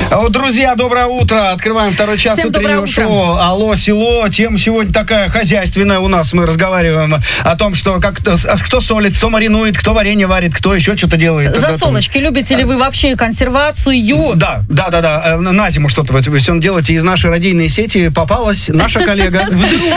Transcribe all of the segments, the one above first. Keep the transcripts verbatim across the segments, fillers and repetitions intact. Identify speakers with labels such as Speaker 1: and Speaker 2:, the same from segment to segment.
Speaker 1: Вот, друзья, доброе утро. Открываем второй час
Speaker 2: Всем
Speaker 1: утреннего шоу «Алло, село». Тема сегодня такая хозяйственная у нас. Мы разговариваем о том, что как кто солит, кто маринует, кто варенье варит, кто еще что-то делает.
Speaker 2: Засолочки. Любите ли вы вообще консервацию?
Speaker 1: Да, да, да, да. На зиму что-то в этом всем делаете. Из нашей радийной сети попалась наша коллега.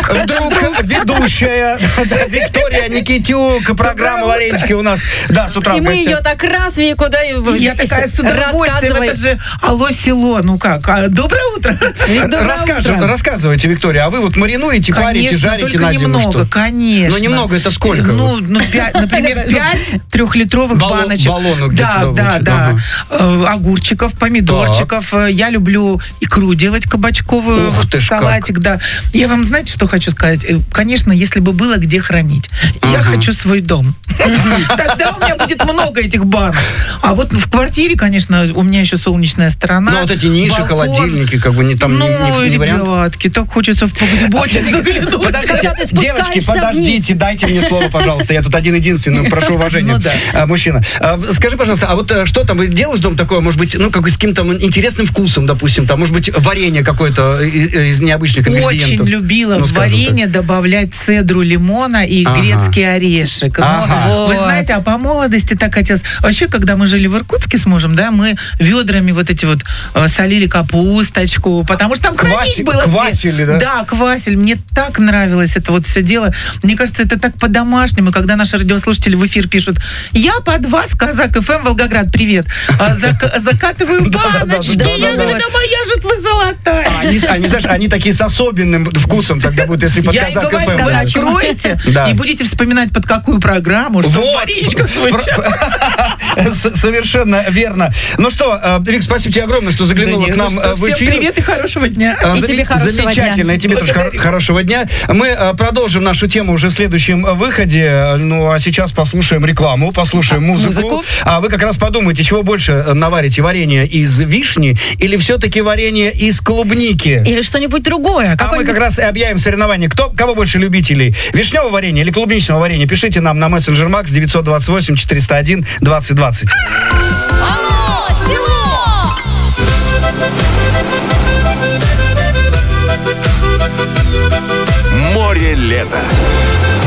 Speaker 1: Вдруг ведущая Виктория Никитюк. Программа «Варенички» у нас. Да, с утра.
Speaker 2: И мы ее так раз, Вику, да,
Speaker 3: я такая с удовольствием. Это же «Алло, село». Ну как? А, доброе утро.
Speaker 1: Расскажи, рассказывайте, Виктория. А вы вот маринуете, парите, жарите на зиму?
Speaker 3: Немного, конечно.
Speaker 1: Но немного это сколько?
Speaker 3: Ну, ну пять, например, пять трехлитровых
Speaker 1: Баллон,
Speaker 3: баночек.
Speaker 1: Баллону
Speaker 3: да, да, да. Ага. Огурчиков, помидорчиков. Так. Я люблю икру делать кабачковую.
Speaker 1: Ух ты ж
Speaker 3: салатик,
Speaker 1: как.
Speaker 3: Да. Я вам, знаете, что хочу сказать? Конечно, если бы было где хранить. Ага. Я хочу свой дом. Тогда у меня будет много этих банок. А вот в квартире, конечно, у меня еще солнечная сторона.
Speaker 1: Ну, вот эти ниши, балкон, холодильники, как бы не там
Speaker 3: ну,
Speaker 1: не, не, не вариант.
Speaker 3: ребятки, так хочется в погребочек заглянуть.
Speaker 1: Подождите, девочки, подождите, вниз. Дайте мне слово, пожалуйста. Я тут один-единственный, прошу уважения. Ну, да. а, мужчина. А, скажи, пожалуйста, а вот что там, делаешь дом такое, может быть, ну, как с каким-то интересным вкусом, допустим, там, может быть, варенье какое-то из, из необычных ингредиентов?
Speaker 3: Очень любила ну, в варенье так. добавлять цедру лимона и ага. грецкий орешек.
Speaker 1: Ага.
Speaker 3: Но, вы знаете, а по молодости так хотелось. Вообще, когда мы жили в Иркутске с мужем, да, мы ведрами вот эти вот солили капусточку, потому что там хранить было.
Speaker 1: Квасили, да?
Speaker 3: Да, квасили. Мне так нравилось это вот все дело. Мне кажется, это так по-домашнему, когда наши радиослушатели в эфир пишут: я под вас, Казак эф эм, Волгоград, привет. Закатываю баночки. Я говорю, да моя же вы золотая.
Speaker 1: Они, знаешь, они такие с особенным вкусом тогда будут, если под Казак эф эм.
Speaker 3: Вы откроете и будете вспоминать, под какую программу, что Маричка звучала.
Speaker 1: Совершенно верно. Ну что, Вик, спасибо тебе огромное, что заглянула к нам в эфир.
Speaker 3: Всем привет и хорошего дня.
Speaker 2: И тебе хорошего дня.
Speaker 1: Замечательно. И тебе тоже хорошего дня. Мы продолжим нашу тему уже в следующем выходе. Ну, а сейчас послушаем рекламу, послушаем музыку. А вы как раз подумайте, чего больше наварите: варенье из вишни или все-таки варенье из клубники?
Speaker 2: Или что-нибудь другое.
Speaker 1: А мы как раз и объявим соревнование. Кто, кого больше любителей? Вишневого варенья или клубничного варенья? Пишите нам на мессенджер Макс девятьсот двадцать восемь четыреста один двадцать двадцать.
Speaker 2: Алло, село!
Speaker 4: Море лета.